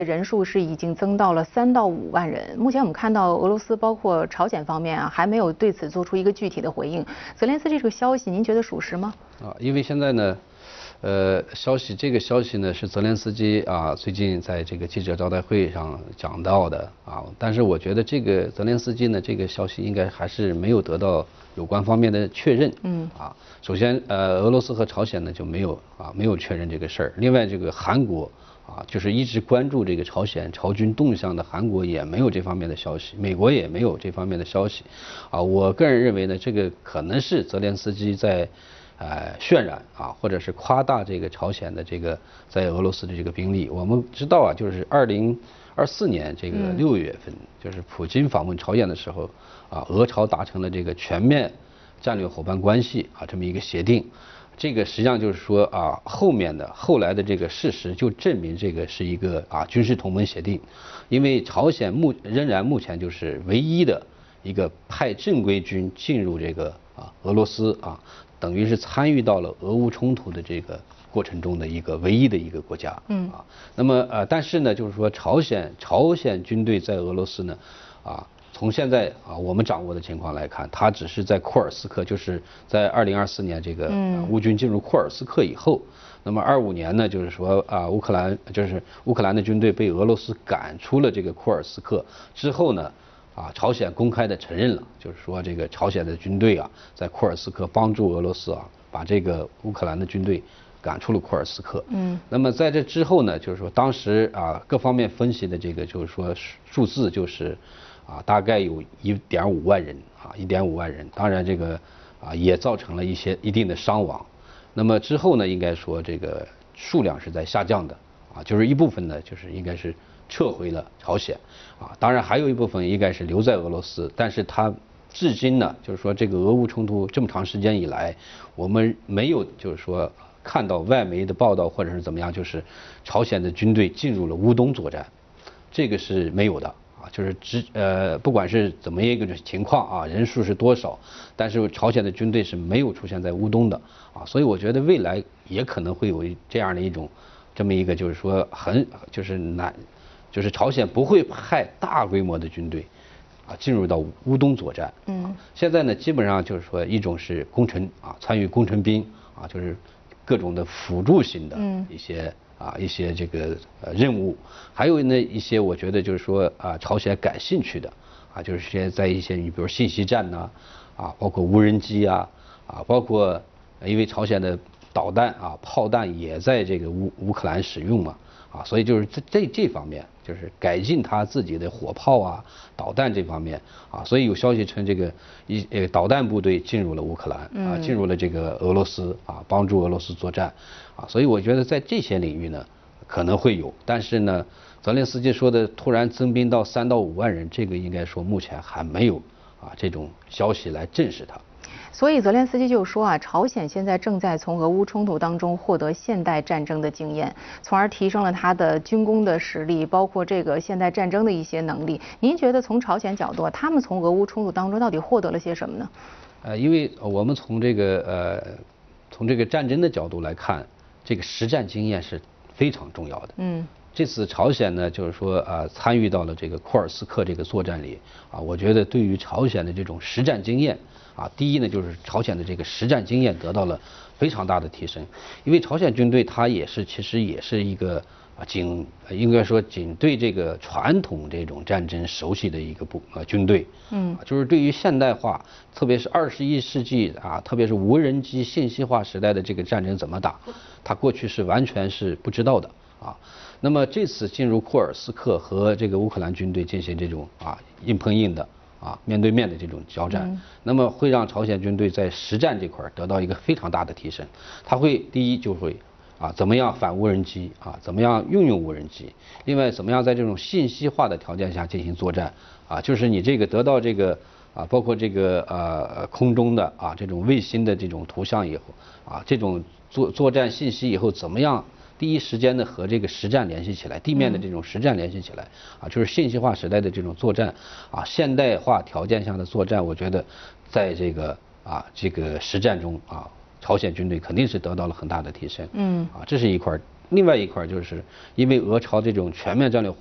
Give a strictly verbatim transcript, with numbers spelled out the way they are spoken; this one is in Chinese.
人数是已经增到了三到五万人。目前我们看到俄罗斯包括朝鲜方面啊，还没有对此做出一个具体的回应。泽连斯基这个消息，您觉得属实吗？ 啊，因为现在呢，呃，消息这个消息呢是泽连斯基啊最近在这个记者招待会上讲到的啊，但是我觉得这个泽连斯基呢这个消息应该还是没有得到有关方面的确认。嗯。啊，首先呃俄罗斯和朝鲜呢就没有啊没有确认这个事儿，另外这个韩国。啊，就是一直关注这个朝鲜朝军动向的韩国也没有这方面的消息，美国也没有这方面的消息。啊，我个人认为呢，这个可能是泽连斯基在呃渲染啊，或者是夸大这个朝鲜的这个在俄罗斯的这个兵力。我们知道啊，就是二零二四年这个六月份，嗯、就是普京访问朝鲜的时候，啊，俄朝达成了这个全面战略伙伴关系啊这么一个协定。这个实际上就是说啊，后面的后来的这个事实就证明这个是一个啊军事同盟协定，因为朝鲜目仍然目前就是唯一的一个派正规军进入这个啊俄罗斯啊，等于是参与到了俄乌冲突的这个过程中的一个唯一的一个国家。嗯啊，那么呃，但是呢，就是说朝鲜朝鲜军队在俄罗斯呢，啊。从现在啊，我们掌握的情况来看，它只是在库尔斯克，就是在二零二四年这个乌军进入库尔斯克以后，那么二五年呢，就是说啊，乌克兰就是乌克兰的军队被俄罗斯赶出了这个库尔斯克之后呢，啊，朝鲜公开的承认了，就是说这个朝鲜的军队啊，在库尔斯克帮助俄罗斯啊，把这个乌克兰的军队赶出了库尔斯克。嗯，那么在这之后呢，就是说当时啊，各方面分析的这个就是说数字就是。啊，大概有一点五万人啊，一点五万人。当然，这个啊也造成了一些一定的伤亡。那么之后呢，应该说这个数量是在下降的啊，就是一部分呢，就是应该是撤回了朝鲜啊。当然，还有一部分应该是留在俄罗斯，但是它至今呢，就是说这个俄乌冲突这么长时间以来，我们没有就是说看到外媒的报道或者是怎么样，就是朝鲜的军队进入了乌东作战，这个是没有的。啊，就是只呃，不管是怎么一个情况啊，人数是多少，但是朝鲜的军队是没有出现在乌东的啊，所以我觉得未来也可能会有这样的一种，这么一个就是说很就是难，就是朝鲜不会派大规模的军队啊进入到乌东作战。嗯，现在呢，基本上就是说一种是攻城啊，参与攻城兵啊，就是各种的辅助性的一些。嗯啊，一些这个呃任务，还有呢一些我觉得就是说啊，朝鲜感兴趣的啊，就是些在一些你比如信息战呐，啊，包括无人机啊，啊，包括因为朝鲜的导弹啊、炮弹也在这个乌乌克兰使用嘛，啊，所以就是这这这方面就是改进他自己的火炮啊、导弹这方面啊，所以有消息称这个一呃导弹部队进入了乌克兰啊，进入了这个俄罗斯啊，帮助俄罗斯作战啊，所以我觉得在这些领域呢可能会有，但是呢，泽连斯基说的突然增兵到三到五万人，这个应该说目前还没有啊这种消息来证实它。 所以泽连斯基就说啊，朝鲜现在正在从俄乌冲突当中获得现代战争的经验，从而提升了他的军工的实力，包括这个现代战争的一些能力。您觉得从朝鲜角度，他们从俄乌冲突当中到底获得了些什么呢？ 呃，因为我们从这个呃，从这个战争的角度来看，这个实战经验是非常重要的。嗯。这次朝鲜呢，就是说啊，参与到了这个库尔斯克这个作战里啊，我觉得对于朝鲜的这种实战经验啊，第一呢，就是朝鲜的这个实战经验得到了非常大的提升，因为朝鲜军队它也是其实也是一个啊仅应该说仅对这个传统这种战争熟悉的一个部呃军队，嗯，就是对于现代化，特别是二十一世纪啊，特别是无人机信息化时代的这个战争怎么打，它过去是完全是不知道的啊。那么这次进入库尔斯克和这个乌克兰军队进行这种啊硬碰硬的啊面对面的这种交战，嗯、那么会让朝鲜军队在实战这块得到一个非常大的提升。他会第一就会啊怎么样反无人机啊，怎么样运用无人机，另外怎么样在这种信息化的条件下进行作战啊，就是你这个得到这个啊包括这个呃空中的啊这种卫星的这种图像以后啊这种作作战信息以后怎么样。第一时间的和这个实战联系起来，地面的这种实战联系起来，啊，就是信息化时代的这种作战，啊，现代化条件下的作战，我觉得，在这个啊这个实战中啊，朝鲜军队肯定是得到了很大的提升，嗯，啊，这是一块另外一块就是因为俄朝这种全面战略